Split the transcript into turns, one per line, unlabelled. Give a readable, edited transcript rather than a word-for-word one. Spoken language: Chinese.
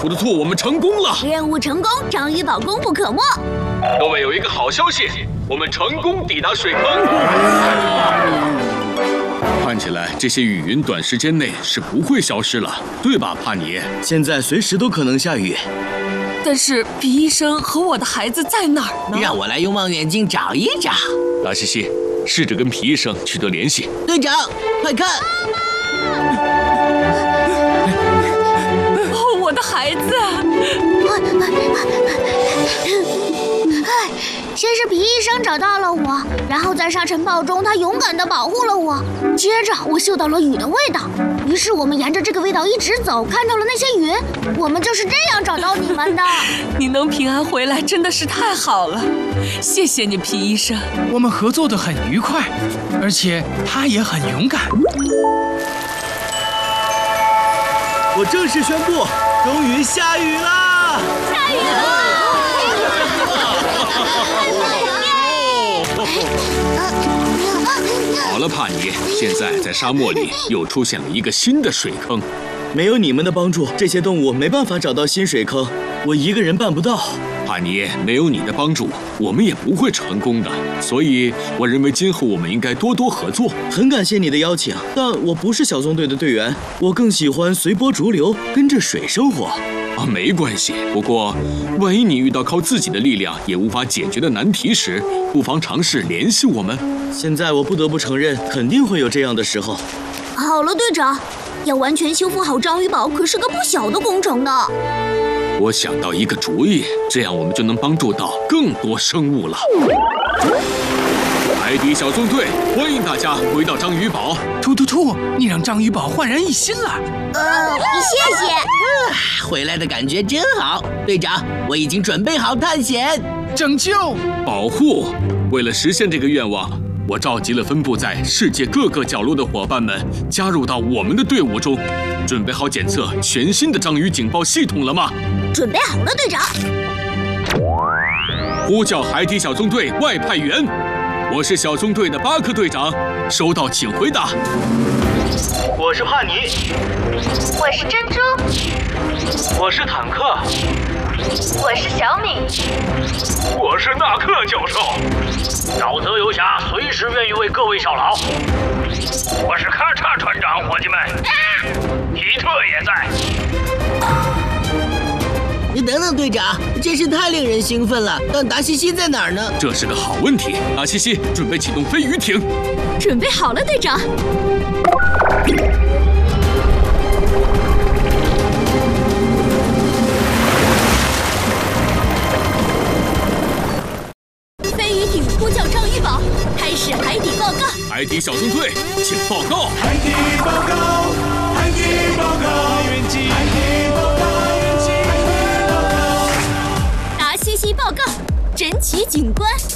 图图兔，我们成功了！
任务成功，章鱼堡功不可没。
各位有一个好消息，我们成功抵达水坑。看起来这些雨云短时间内是不会消失了，对吧，帕尼？
现在随时都可能下雨。
但是皮医生和我的孩子在哪儿呢？
让我来用望远镜找一找。
达西西，试着跟皮医生取得联系。
队长，快看！
哦，我的孩子！
先是皮医生找到了我，然后在沙尘暴中，他勇敢地保护了我。接着我嗅到了雨的味道，于是我们沿着这个味道一直走，看到了那些云。我们就是这样找到你们的。
你能平安回来真的是太好了，谢谢你，皮医生。
我们合作得很愉快，而且他也很勇敢。
我正式宣布，终于下雨啦！
下雨了！
好了，帕尼，现在在沙漠里又出现了一个新的水坑。
没有你们的帮助，这些动物没办法找到新水坑，我一个人办不到。
帕尼，没有你的帮助，我们也不会成功的。所以，我认为今后我们应该多多合作。
很感谢你的邀请，但我不是小纵队的队员，我更喜欢随波逐流，跟着水生活。
没关系。不过，万一你遇到靠自己的力量也无法解决的难题时，不妨尝试联系我们。
现在我不得不承认，肯定会有这样的时候。
好了，队长，要完全修复好章鱼堡可是个不小的工程呢。
我想到一个主意，这样我们就能帮助到更多生物了。海底小纵队，欢迎大家回到章鱼堡。
突突兔，你让章鱼堡焕然一新了。
谢谢。
回来的感觉真好，队长，我已经准备好探险、
拯救、
保护。为了实现这个愿望，我召集了分布在世界各个角落的伙伴们加入到我们的队伍中。准备好检测全新的章鱼警报系统了吗？
准备好了，队长。
呼叫海底小纵队外派员，我是小纵队的巴克队长，收到请回答。
我是帕尼。
我是珍珠。
我是坦克。
我是小米。
我是纳克教授。沼泽游侠随时愿意为各位效劳。我是咔嚓船长，伙计们。皮特也在。
你等等，队长，真是太令人兴奋了。但达西西在哪儿呢？
这是个好问题。达西西，准备启动飞鱼艇。
准备好了，队长。飞鱼艇呼叫章鱼堡，开始海底报告。
海底小纵队，请报告。
海底报告，海底报告，远景，海底报告，远景，海底报告。
达西西报告，神奇警官。